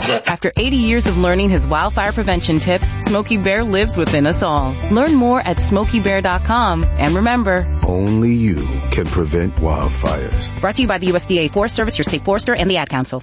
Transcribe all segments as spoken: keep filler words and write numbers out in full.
After eighty years of learning his wildfire prevention tips, Smokey Bear lives within us all. Learn more at smokey bear dot com. And remember, only you can prevent wildfires. Brought to you by the U S D A Forest Service, your state forester, and the Ad Council.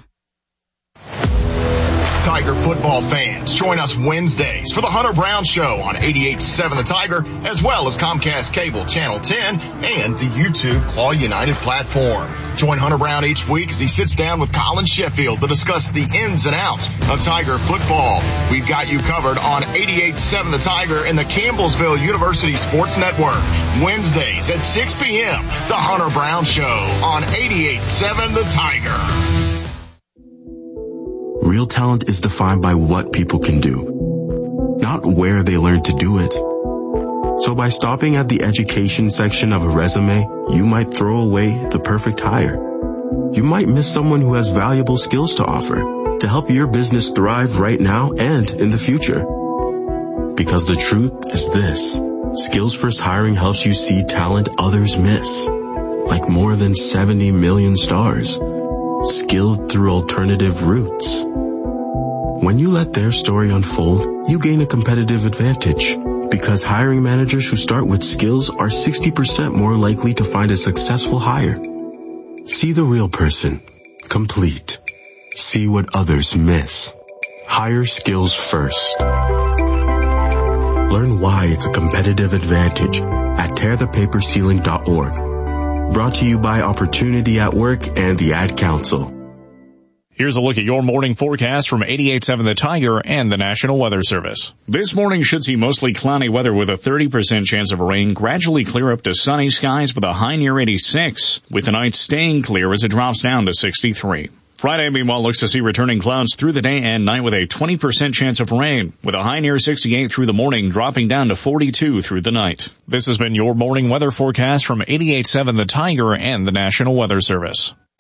Tiger football fans, join us Wednesdays for the Hunter Brown Show on eighty-eight point seven The Tiger, as well as Comcast Cable Channel ten and the YouTube Claw United platform. Join Hunter Brown each week as he sits down with Colin Sheffield to discuss the ins and outs of Tiger football. We've got you covered on eighty-eight point seven The Tiger and the Campbellsville University Sports Network. Wednesdays at six p.m. The Hunter Brown Show on eighty-eight point seven The Tiger. Real talent is defined by what people can do, not where they learn to do it. So by stopping at the education section of a resume, you might throw away the perfect hire. You might miss someone who has valuable skills to offer to help your business thrive right now and in the future. Because the truth is this: Skills First Hiring helps you see talent others miss, like more than seventy million stars, skilled through alternative routes. When you let their story unfold, you gain a competitive advantage, because hiring managers who start with skills are sixty percent more likely to find a successful hire. See the real person, complete. See what others miss. Hire skills first. Learn why it's a competitive advantage at tear the paper ceiling dot org. Brought to you by Opportunity at Work and the Ad Council. Here's a look at your morning forecast from eighty-eight point seven The Tiger and the National Weather Service. This morning should see mostly cloudy weather with a thirty percent chance of rain, gradually clear up to sunny skies with a high near eighty-six, with the night staying clear as it drops down to sixty-three. Friday, meanwhile, looks to see returning clouds through the day and night with a twenty percent chance of rain, with a high near sixty-eight through the morning, dropping down to forty-two through the night. This has been your morning weather forecast from eighty-eight point seven The Tiger and the National Weather Service.